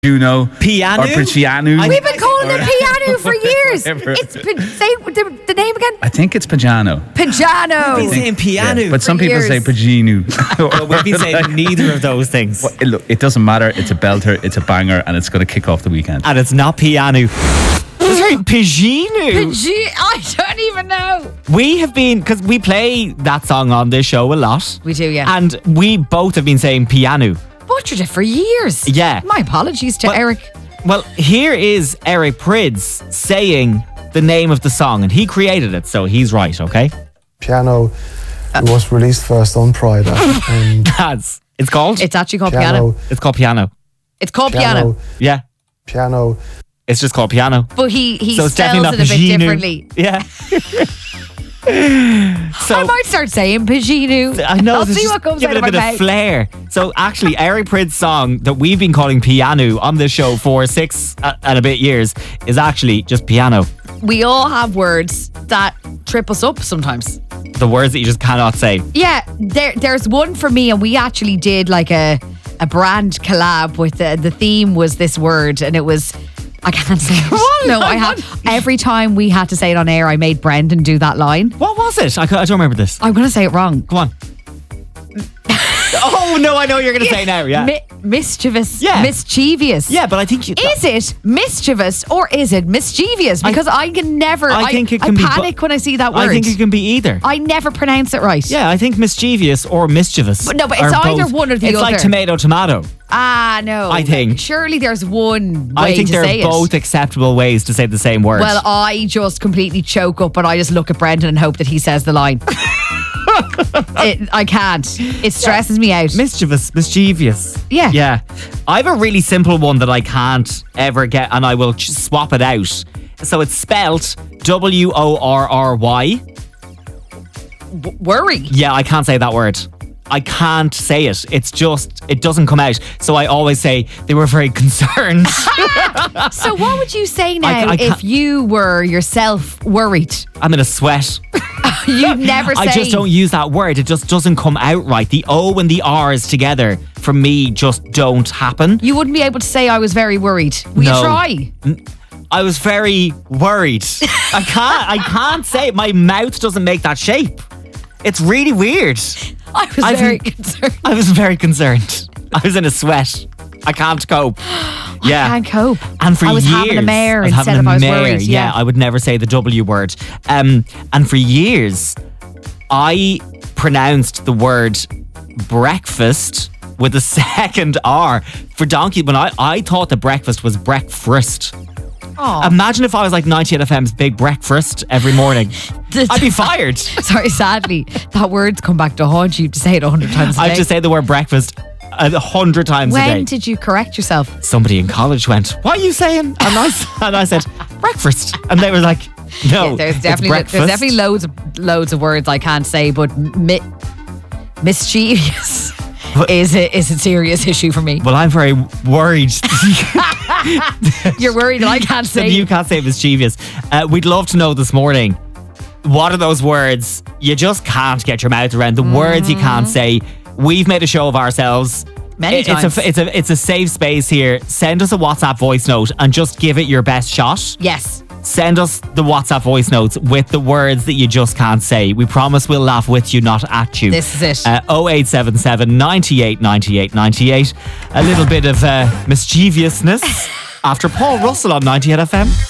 Juno. Piano? Or Piano. We've been calling it piano for years. Whatever. It's say the name again. I think it's Pajano. Pajano. We've been saying piano. Yeah, but some for people say years. Paginu. Well, we've been saying neither of those things. Well, look, it doesn't matter. It's a belter, it's a banger, and it's going to kick off the weekend. And it's not piano. Sorry, Pagino. I don't even know. We have been, because we play that song on this show a lot. We do, yeah. And we both have been saying piano. Butchered it for years. Yeah. My apologies to Well- Eric. Well, here is Eric Prydz saying the name of the song, and he created it, so he's right, okay? Piano was released first on Pride. And It's called? It's actually called piano. It's called Piano. It's called piano. Yeah. Piano. It's just called Piano. But he So it's spells definitely it not a bit Pagino. differently. Yeah. So I might start saying Pagino. I know. I'll this see just what comes give out it of a my bit of mouth. flair. So actually, Eric Prydz's song that we've been calling Piano on this show for 6 and a bit years is actually just piano. We all have words that trip us up sometimes. The words that you just cannot say. Yeah, there's one for me, and we actually did like a brand collab with the theme was this word, and it was, I can't say it. No, I have. Every time we had to say it on air, I made Brendan do that line. What was it? I don't remember this. I'm going to say it wrong. Come on. Oh, no, I know what you're going to say now, yeah. Mischievous. Yeah. Mischievous. Yeah, but I think you... Is it mischievous or is it mischievous? Because I can never. I think it can be panic when I see that word. I think it can be either. I never pronounce it right. Yeah, I think mischievous or mischievous. But no, but are it's either both. one or the It's other. like tomato. Ah, no. I think. Surely there's one way I think to there say are both it. acceptable ways to say the same word. Well, I just completely choke up and I just look at Brendan and hope that he says the line. I can't. It stresses me out. Mischievous. Yeah. Yeah. I have a really simple one that I can't ever get, and I will swap it out. So it's spelt Worry. Worry. Yeah, I can't say that word. I can't say it. It's just, it doesn't come out. So I always say they were very concerned. So what would you say now I if can't- you were yourself worried? I'm in a sweat. You'd never say. I just don't use that word. It just doesn't come out right. The O and the R's together, for me, just don't happen. You wouldn't be able to say I was very worried. Will No. you try? I was very worried. I can't say it. My mouth doesn't make that shape. It's really weird. I was I've- very concerned. I was very concerned. I was in a sweat. I can't cope. Yeah. I can't cope. And for I was years, having a mare I was instead having of I was a mare. worried. Yeah, I would never say the W word. And for years, I pronounced the word breakfast with a second R for donkey. When I thought that breakfast was breakfast. Aw. Imagine if I was like 98 FM's Big Breakfast every morning. I'd be fired. Sorry, sadly, that word's come back to haunt you to say it 100 times a day. I have to say the word breakfast 100 times a day. When did you correct yourself? Somebody in college went, "What are you saying?" And I said, "Breakfast." And they were like, "No, There's it's definitely breakfast." loads of words I can't say, but mischievous is a serious issue for me. Well, I'm very worried. You're worried that I can't say. You can't say mischievous. We'd love to know this morning, what are those words you just can't get your mouth around? The words you can't say. We've made a show of ourselves. Many times. It's a safe space here. Send us a WhatsApp voice note and just give it your best shot. Yes. Send us the WhatsApp voice notes with the words that you just can't say. We promise we'll laugh with you, not at you. This is it. 0877 98 98 98. A little bit of mischievousness after Paul Russell on 98 FM.